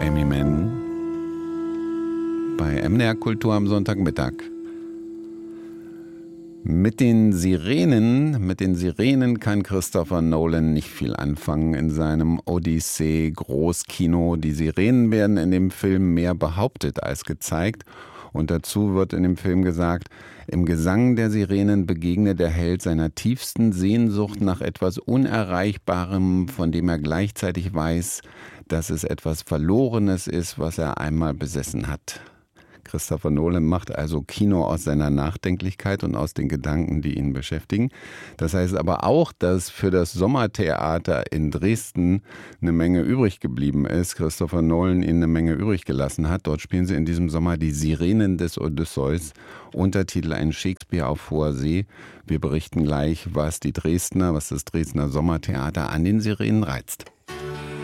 Amy Mann bei MDR Kultur am Sonntagmittag. Mit den Sirenen kann Christopher Nolan nicht viel anfangen in seinem Odyssee-Großkino. Die Sirenen werden in dem Film mehr behauptet als gezeigt. Und dazu wird in dem Film gesagt, im Gesang der Sirenen begegne der Held seiner tiefsten Sehnsucht nach etwas Unerreichbarem, von dem er gleichzeitig weiß, dass es etwas Verlorenes ist, was er einmal besessen hat. Christopher Nolan macht also Kino aus seiner Nachdenklichkeit und aus den Gedanken, die ihn beschäftigen. Das heißt aber auch, dass für das Sommertheater in Dresden eine Menge übrig geblieben ist. Christopher Nolan ihnen eine Menge übrig gelassen hat. Dort spielen sie in diesem Sommer die Sirenen des Odysseus. Untertitel ein Shakespeare auf hoher See. Wir berichten gleich, was das Dresdner Sommertheater an den Sirenen reizt.